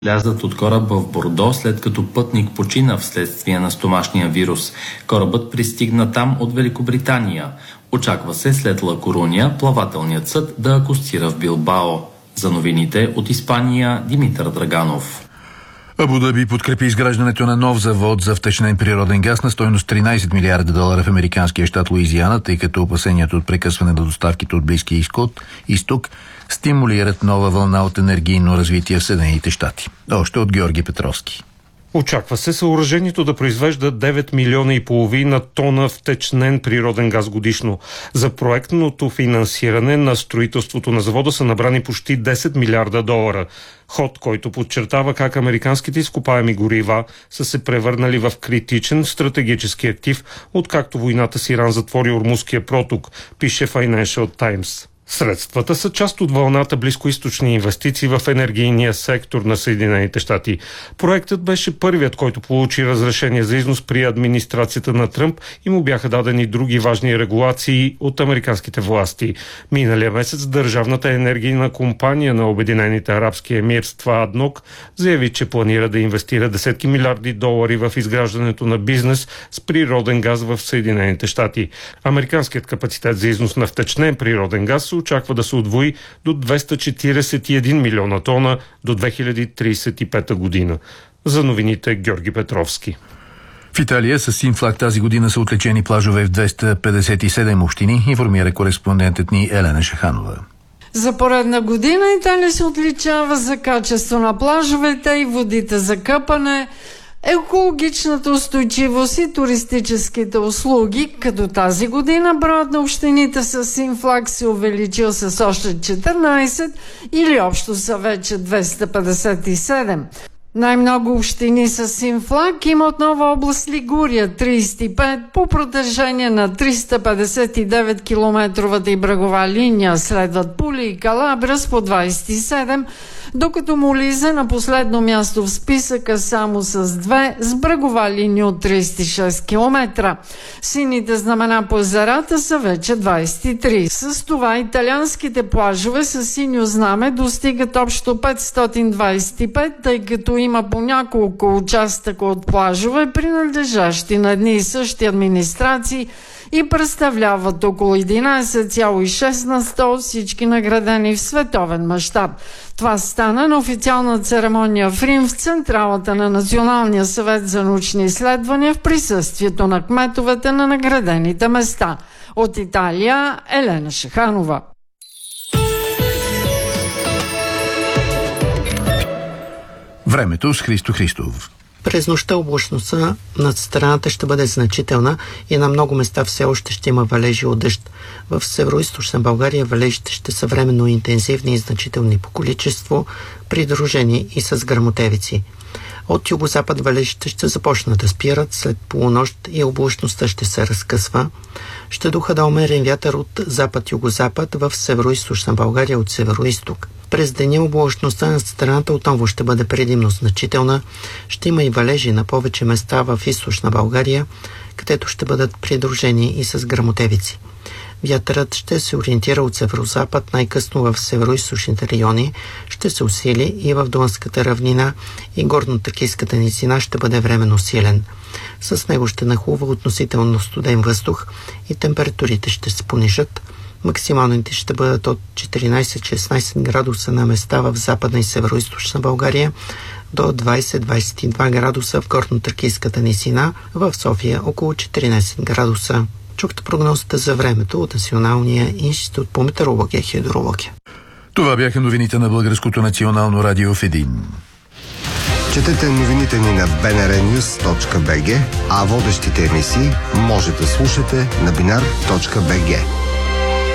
Излязат от кораба в Бордо, след като пътник почина вследствие на стомашния вирус. Корабът пристигна там от Великобритания. Очаква се след Ла Коруня плавателният съд да акостира в Билбао. За новините от Испания, Димитър Драганов. Абу Даби подкрепи изграждането на нов завод за втечнен природен газ на стойност $13 милиарда в американския щат Луизиана, тъй като опасението от прекъсване на доставките от Близкия изток стимулират нова вълна от енергийно развитие в Съединените щати. Още от Георги Петровски. Очаква се съоръжението да произвежда 9,5 милиона тона втечнен природен газ годишно. За проектното финансиране на строителството на завода са набрани почти $10 милиарда. Ход, който подчертава как американските изкопаеми горива са се превърнали в критичен стратегически актив, откакто войната с Иран затвори Ормузския проток, пише Financial Times. Средствата са част от вълната близкоизточни инвестиции в енергийния сектор на Съединените щати. Проектът беше първият, който получи разрешение за износ при администрацията на Тръмп и му бяха дадени други важни регулации от американските власти. Миналия месец Държавната енергийна компания на Обединените арабски емирства АДНОК заяви, че планира да инвестира десетки милиарди долари в изграждането на бизнес с природен газ в Съединените щати. Американският капацитет за износ на втечнен природен газ се очаква да се удвои до 241 милиона тона до 2035 година. За новините Георги Петровски. В Италия с син флаг тази година са отличени плажове в 257 общини, информира кореспондентът ни Елена Шаханова. За поредна година Италия се отличава за качество на плажовете и водите за къпане, екологичната устойчивост и туристическите услуги, като тази година броят на общините с син флаг се увеличил с още 14 или общо са вече 257. Най-много общини с син флаг има отново област Лигурия 35 по протежение на 359 километровата и брегова линия, следват Пули и Калабрия с по 27, докато Молизе на последно място в списъка само с 2 с брегова линия от 36 км. Сините знамена по езерата са вече 23. С това италианските плажове с синьо знаме достигат общо 525, тъй като има по няколко участъка от плажове, принадлежащи на едни и същи администрации и представляват около 11,6 на 100 от всички наградени в световен мащаб. Това стана на официална церемония в Рим в централата на Националния съвет за научни изследвания в присъствието на кметовете на наградените места. От Италия Елена Шаханова. Времето с Христо Христов. През нощта облачността над страната ще бъде значителна и на много места все още ще има валежи от дъжд. В североизточна България валежите ще са временно интензивни и значителни по количество, придружени и с гръмотевици. От югозапад валежите ще започнат да спират, след полунощ и облачността ще се разкъсва. Ще духа да умерен вятър от запад-югозапад в североизточна България от североизток. През деня облачността на страната отново ще бъде предимно значителна. Ще има и валежи на повече места в източна България, където ще бъдат придружени и с гръмотевици. Вятърът ще се ориентира от северозапад, най-късно в североизточните райони, ще се усили и в Дунавската равнина и горно-тракийската низина ще бъде временно силен. С него ще нахлува относително студен въздух и температурите ще се понижат. Максималните ще бъдат от 14-16 градуса на места в западна и североизточна България до 20-22 градуса в горно-тракийската низина, в София около 14 градуса. Чухте прогнозата за времето от Националния институт по метеорология и хидрология. Това бяха новините на Българското национално радио в един. Четете новините ни на bnrnews.bg, а водещите емисии може да слушате на binar.bg.